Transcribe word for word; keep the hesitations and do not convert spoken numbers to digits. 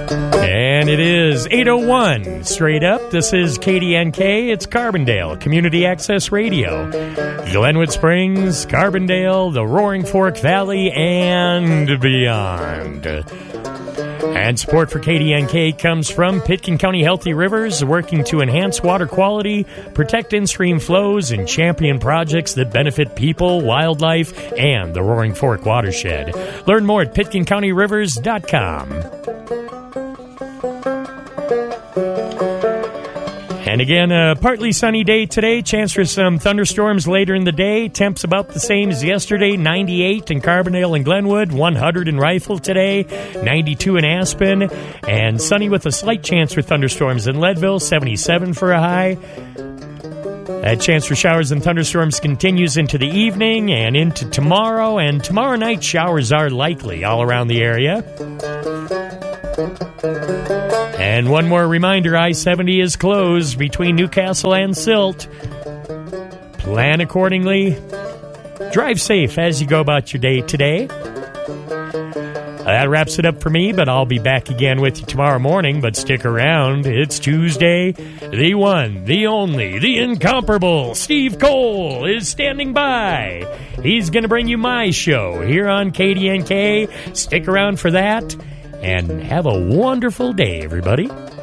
And it is eight oh one straight up. This is K D N K. It's Carbondale Community Access Radio. Glenwood Springs, Carbondale, the Roaring Fork Valley, and beyond. And support for K D N K comes from Pitkin County Healthy Rivers, working to enhance water quality, protect in-stream flows, and champion projects that benefit people, wildlife, and the Roaring Fork watershed. Learn more at pitkin county rivers dot com. And again, a partly sunny day today. Chance for some thunderstorms later in the day. Temps about the same as yesterday. ninety-eight in Carbondale and Glenwood. one hundred in Rifle today. ninety-two in Aspen. And sunny with a slight chance for thunderstorms in Leadville. seventy-seven for a high. That chance for showers and thunderstorms continues into the evening and into tomorrow. And tomorrow night, showers are likely all around the area. And one more reminder, I seventy is closed between Newcastle and Silt. Plan accordingly. Drive safe as you go about your day today. That wraps it up for me, but I'll be back again with you tomorrow morning. But stick around. It's Tuesday. The one, the only, the incomparable Steve Cole is standing by. He's going to bring you my show here on K D N K. Stick around for that. And have a wonderful day, everybody.